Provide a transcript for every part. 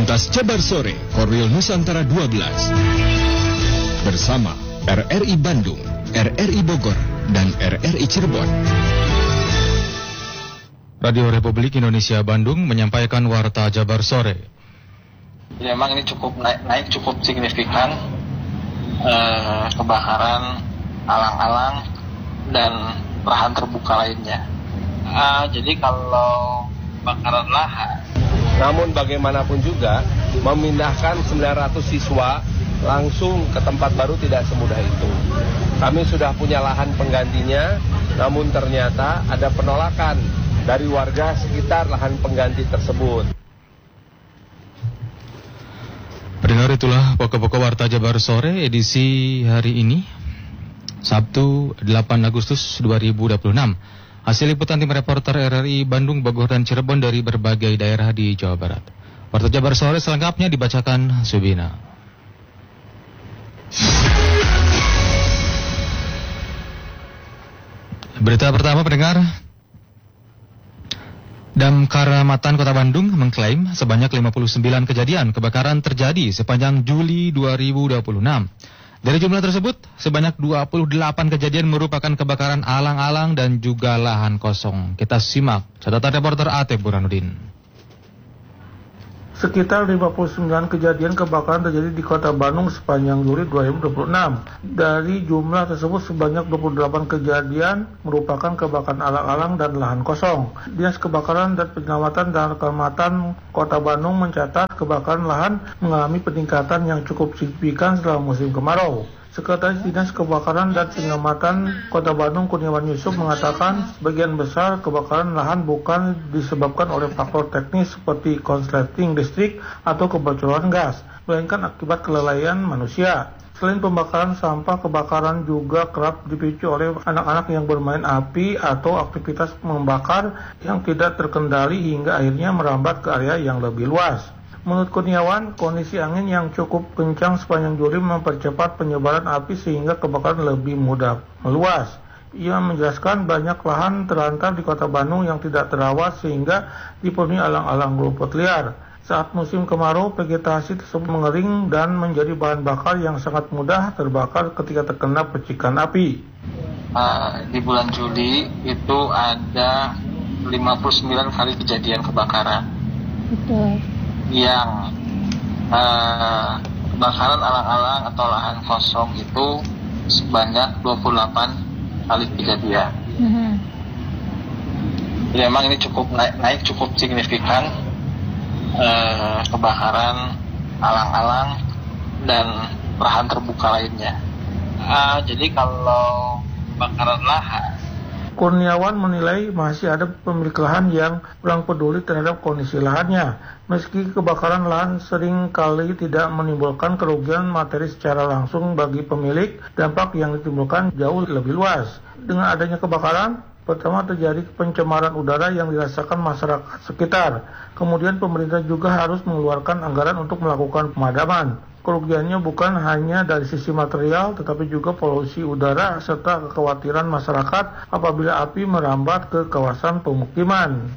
Pentas Jabar Sore Korwil Nusantara 12 bersama RRI Bandung, RRI Bogor, dan RRI Cirebon. Radio Republik Indonesia Bandung menyampaikan Warta Jabar Sore. Ya, memang ini cukup naik cukup signifikan, kebakaran alang-alang dan lahan terbuka lainnya. Jadi kalau kebakaran lahan, namun bagaimanapun juga memindahkan 900 siswa langsung ke tempat baru tidak semudah itu. Kami sudah punya lahan penggantinya, namun ternyata ada penolakan dari warga sekitar lahan pengganti tersebut. Pendengar, itulah pokok-pokok Warta Jabar Sore edisi hari ini, Sabtu 8 Agustus 2026. Hasil liputan tim reporter RRI Bandung, Bogor, dan Cirebon dari berbagai daerah di Jawa Barat. Warta Jabar Sore selengkapnya dibacakan Subina. Berita pertama, pendengar. Damkar Matan Kota Bandung mengklaim sebanyak 59 kejadian kebakaran terjadi sepanjang Juli 2026. Dari jumlah tersebut, sebanyak 28 kejadian merupakan kebakaran alang-alang dan juga lahan kosong. Kita simak catatan reporter AT Burhanuddin. Sekitar 59 kejadian kebakaran terjadi di Kota Bandung sepanjang Juli 2026. Dari jumlah tersebut, sebanyak 28 kejadian merupakan kebakaran alang-alang dan lahan kosong. Dinas Kebakaran dan Penyelamatan dan Keselamatan Kota Bandung mencatat kebakaran lahan mengalami peningkatan yang cukup signifikan setelah musim kemarau. Sekretaris Dinas Kebakaran dan Penyelamatan Kota Bandung Kurniawan Yusuf mengatakan sebagian besar kebakaran lahan bukan disebabkan oleh faktor teknis seperti konsleting listrik atau kebocoran gas, melainkan akibat kelalaian manusia. Selain pembakaran sampah, kebakaran juga kerap dipicu oleh anak-anak yang bermain api atau aktivitas membakar yang tidak terkendali hingga akhirnya merambat ke area yang lebih luas. Menurut Kurniawan, kondisi angin yang cukup kencang sepanjang Juli mempercepat penyebaran api sehingga kebakaran lebih mudah meluas. Ia menjelaskan banyak lahan terlantar di Kota Bandung yang tidak terawat sehingga dipenuhi alang-alang rumput liar. Saat musim kemarau, vegetasi tersebut mengering dan menjadi bahan bakar yang sangat mudah terbakar ketika terkena percikan api. Di bulan Juli itu ada 59 kali kejadian kebakaran. Betul. Yang kebakaran alang-alang atau lahan kosong itu sebanyak 28 kali kejadian. Ya, memang ini cukup naik cukup signifikan, kebakaran alang-alang dan lahan terbuka lainnya. Jadi kalau kebakaran lahan, Kurniawan menilai masih ada pemilik lahan yang kurang peduli terhadap kondisi lahannya. Meski kebakaran lahan sering kali tidak menimbulkan kerugian materi secara langsung bagi pemilik, dampak yang ditimbulkan jauh lebih luas. Dengan adanya kebakaran, pertama terjadi pencemaran udara yang dirasakan masyarakat sekitar. Kemudian pemerintah juga harus mengeluarkan anggaran untuk melakukan pemadaman. Kerugiannya bukan hanya dari sisi material, tetapi juga polusi udara serta kekhawatiran masyarakat apabila api merambat ke kawasan pemukiman.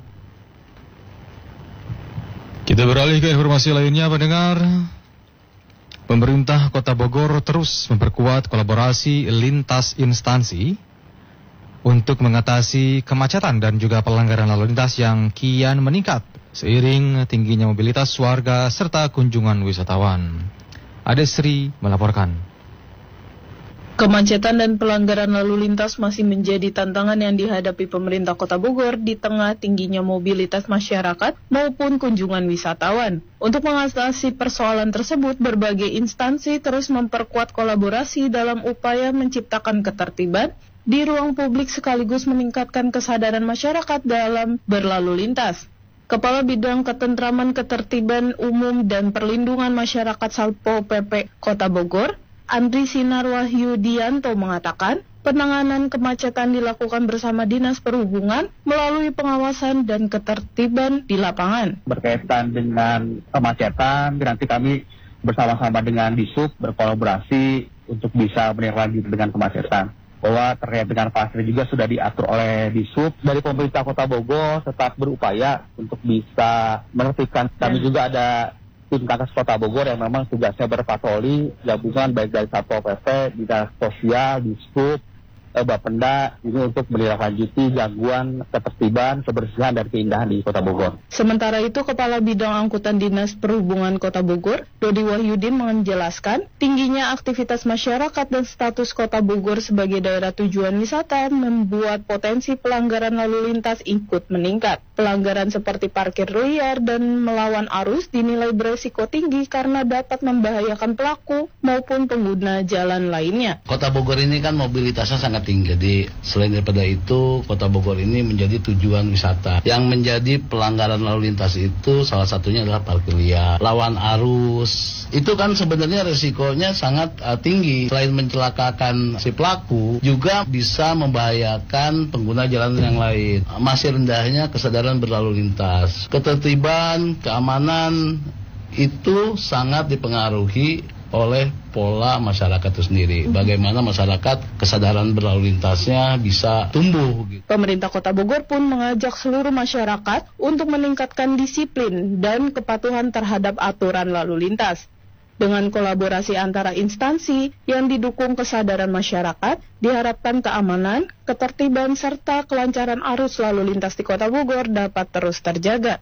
Kita beralih ke informasi lainnya, pendengar. Pemerintah Kota Bogor terus memperkuat kolaborasi lintas instansi untuk mengatasi kemacetan dan juga pelanggaran lalu lintas yang kian meningkat seiring tingginya mobilitas warga serta kunjungan wisatawan. Adesri melaporkan. Kemacetan dan pelanggaran lalu lintas masih menjadi tantangan yang dihadapi pemerintah Kota Bogor di tengah tingginya mobilitas masyarakat maupun kunjungan wisatawan. Untuk mengatasi persoalan tersebut, berbagai instansi terus memperkuat kolaborasi dalam upaya menciptakan ketertiban di ruang publik sekaligus meningkatkan kesadaran masyarakat dalam berlalu lintas. Kepala Bidang Ketentraman Ketertiban Umum dan Perlindungan Masyarakat Satpol PP Kota Bogor, Andri Sinar Wahyudianto mengatakan, penanganan kemacetan dilakukan bersama Dinas Perhubungan melalui pengawasan dan ketertiban di lapangan. Berkaitan dengan kemacetan, nanti kami bersama-sama dengan Disub berkolaborasi untuk bisa menindaklanjuti dengan kemacetan. Bahwa terkait dengan parkir juga sudah diatur oleh Disub. Dari pemerintah Kota Bogor tetap berupaya untuk bisa menertibkan. Kami juga ada tim Kakes Kota Bogor yang memang tugasnya berpatroli, gabungan baik dari Satpol PP, Dinas Sosial, Dishub, Bapenda, ini untuk menindaklanjuti gangguan ketertiban, kebersihan, dan keindahan di Kota Bogor. Sementara itu, Kepala Bidang Angkutan Dinas Perhubungan Kota Bogor, Dodi Wahyudin menjelaskan, tingginya aktivitas masyarakat dan status Kota Bogor sebagai daerah tujuan wisata membuat potensi pelanggaran lalu lintas ikut meningkat. Pelanggaran seperti parkir liar dan melawan arus dinilai beresiko tinggi karena dapat membahayakan pelaku maupun pengguna jalan lainnya. Kota Bogor ini kan mobilitasnya sangat tinggi, jadi selain daripada itu, Kota Bogor ini menjadi tujuan wisata. Yang menjadi pelanggaran lalu lintas itu salah satunya adalah parkir liar, lawan arus. Itu kan sebenarnya resikonya sangat tinggi. Selain mencelakakan si pelaku, juga bisa membahayakan pengguna jalan yang lain. Masih rendahnya kesadaran berlalu lintas. Ketertiban, keamanan itu sangat dipengaruhi oleh pola masyarakat itu sendiri. Bagaimana masyarakat kesadaran berlalu lintasnya bisa tumbuh. Pemerintah Kota Bogor pun mengajak seluruh masyarakat untuk meningkatkan disiplin dan kepatuhan terhadap aturan lalu lintas. Dengan kolaborasi antara instansi yang didukung kesadaran masyarakat, diharapkan keamanan, ketertiban, serta kelancaran arus lalu lintas di Kota Bogor dapat terus terjaga.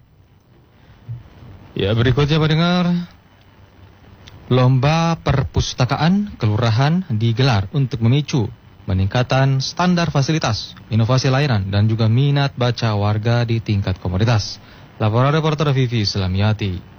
Ya, berikutnya pendengar. Lomba perpustakaan kelurahan digelar untuk memicu peningkatan standar fasilitas, inovasi layanan, dan juga minat baca warga di tingkat komunitas. Laporan reporter Vivi Slamiati.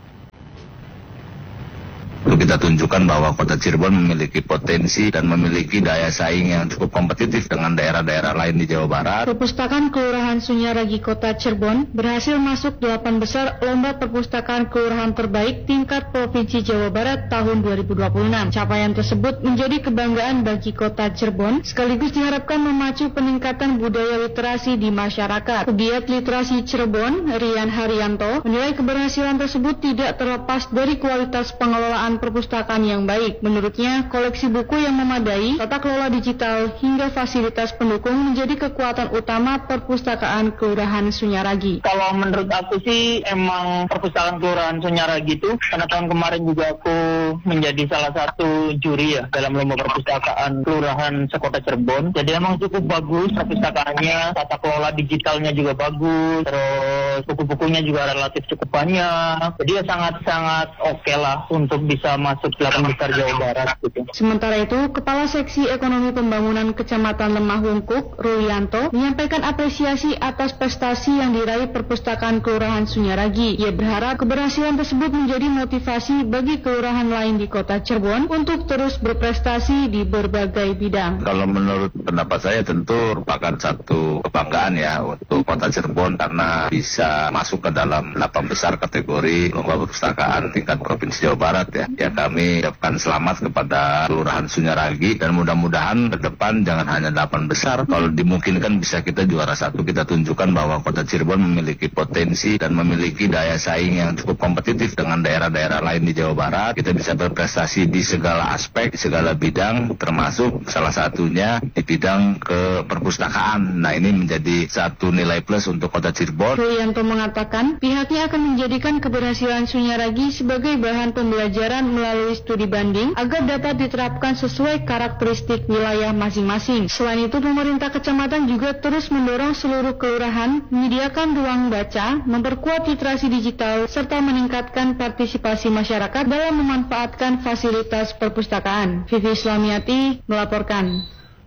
Untuk kita tunjukkan bahwa Kota Cirebon memiliki potensi dan memiliki daya saing yang cukup kompetitif dengan daerah-daerah lain di Jawa Barat. Perpustakaan Kelurahan Sunyaragi Kota Cirebon berhasil masuk 8 besar Lomba Perpustakaan Kelurahan Terbaik tingkat Provinsi Jawa Barat tahun 2026. Capaian tersebut menjadi kebanggaan bagi Kota Cirebon, sekaligus diharapkan memacu peningkatan budaya literasi di masyarakat. Pegiat literasi Cirebon, Rian Haryanto, menilai keberhasilan tersebut tidak terlepas dari kualitas pengelolaan perpustakaan yang baik. Menurutnya, koleksi buku yang memadai, tata kelola digital, hingga fasilitas pendukung menjadi kekuatan utama perpustakaan Kelurahan Sunyaragi. Kalau menurut aku sih, emang perpustakaan Kelurahan Sunyaragi itu, karena tahun kemarin juga aku menjadi salah satu juri ya dalam lomba perpustakaan Kelurahan sekota Cirebon. Jadi emang cukup bagus perpustakaannya, tata kelola digitalnya juga bagus, terus buku-bukunya juga relatif cukup banyak. Jadi ya sangat-sangat oke lah untuk bisa masuk 8 besar Jawa Barat gitu. Sementara itu, Kepala Seksi Ekonomi Pembangunan Kecamatan Lemah Wungkuk, Rulianto, menyampaikan apresiasi atas prestasi yang diraih perpustakaan Kelurahan Sunyaragi. Ia berharap keberhasilan tersebut menjadi motivasi bagi kelurahan lain di Kota Cirebon untuk terus berprestasi di berbagai bidang. Kalau menurut pendapat saya tentu merupakan satu kebanggaan ya untuk Kota Cirebon karena bisa masuk ke dalam 8 besar kategori lomba perpustakaan tingkat Provinsi Jawa Barat ya. Ya kami ucapkan selamat kepada Kelurahan Sunyaragi dan mudah-mudahan ke depan jangan hanya 8 besar. Kalau dimungkinkan bisa kita juara 1. Kita tunjukkan bahwa Kota Cirebon memiliki potensi dan memiliki daya saing yang cukup kompetitif dengan daerah-daerah lain di Jawa Barat. Kita bisa berprestasi di segala aspek, di segala bidang, termasuk salah satunya di bidang ke perpustakaan. Nah, ini menjadi satu nilai plus untuk Kota Cirebon. Rulianto mengatakan pihaknya akan menjadikan keberhasilan Sunyaragi sebagai bahan pembelajaran melalui studi banding agar dapat diterapkan sesuai karakteristik wilayah masing-masing. Selain itu, pemerintah kecamatan juga terus mendorong seluruh kelurahan menyediakan ruang baca, memperkuat literasi digital, serta meningkatkan partisipasi masyarakat dalam memanfaatkan fasilitas perpustakaan. Vivi Slamiati melaporkan.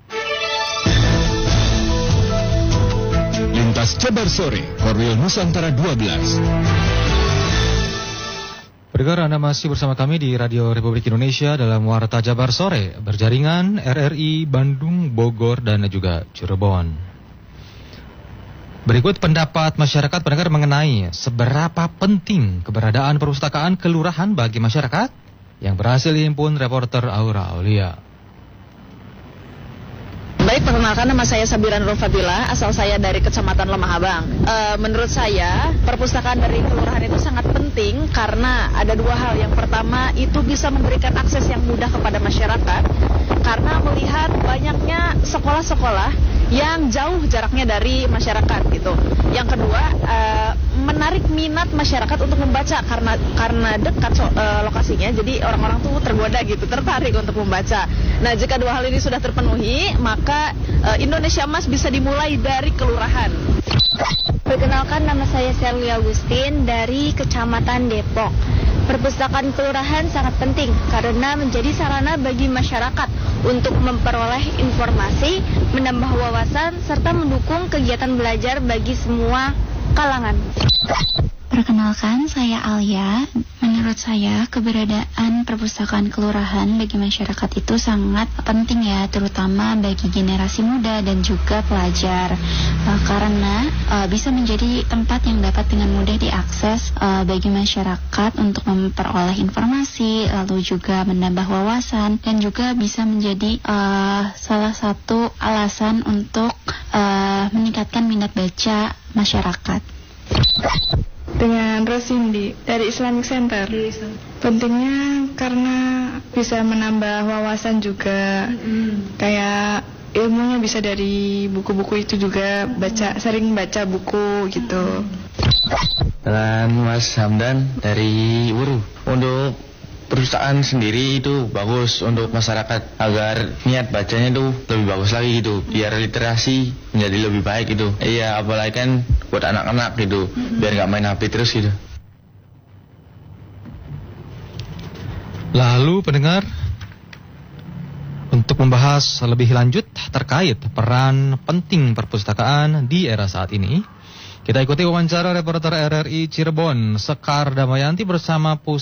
Lintas Jabar Sore, Korwil Nusantara 12. Pendengar, Anda masih bersama kami di Radio Republik Indonesia dalam Warta Jabar Sore, berjaringan RRI Bandung, Bogor, dan juga Cirebon. Berikut pendapat masyarakat pendengar mengenai seberapa penting keberadaan perpustakaan kelurahan bagi masyarakat yang berhasil dihimpun reporter Aura Aulia. Baik, perkenalkan nama saya Sabiran Rofadila, asal saya dari Kecamatan Lemah Abang. Menurut saya, perpustakaan dari kelurahan itu sangat penting penting karena ada dua hal. Yang pertama, itu bisa memberikan akses yang mudah kepada masyarakat karena melihat banyaknya sekolah-sekolah yang jauh jaraknya dari masyarakat gitu. Yang kedua, menarik minat masyarakat untuk membaca karena dekat lokasinya, jadi orang-orang tuh tergoda gitu, tertarik untuk membaca. Nah, jika dua hal ini sudah terpenuhi, maka Indonesia Emas bisa dimulai dari kelurahan. Perkenalkan, nama saya Sherly Agustin dari Kecamatan Depok. Perpustakaan kelurahan sangat penting karena menjadi sarana bagi masyarakat untuk memperoleh informasi, menambah wawasan, serta mendukung kegiatan belajar bagi semua kalangan. Perkenalkan, saya Alia. Menurut saya, keberadaan perpustakaan kelurahan bagi masyarakat itu sangat penting ya, terutama bagi generasi muda dan juga pelajar. Karena bisa menjadi tempat yang dapat dengan mudah diakses bagi masyarakat untuk memperoleh informasi, lalu juga menambah wawasan, dan juga bisa menjadi salah satu alasan untuk meningkatkan minat baca masyarakat. Dengan Rosindi dari Islamic Center. Pentingnya karena bisa menambah wawasan juga. Kayak ilmunya bisa dari buku-buku itu juga, sering baca buku gitu. Dan Mas Hamdan dari Wuru. Untuk perpustakaan sendiri itu bagus untuk masyarakat agar niat bacanya itu lebih bagus lagi gitu, biar literasi menjadi lebih baik gitu. Iya, apalagi kan buat anak-anak gitu, biar nggak main HP terus gitu. Lalu pendengar, untuk membahas lebih lanjut terkait peran penting perpustakaan di era saat ini, kita ikuti wawancara reporter RRI Cirebon Sekar Damayanti bersama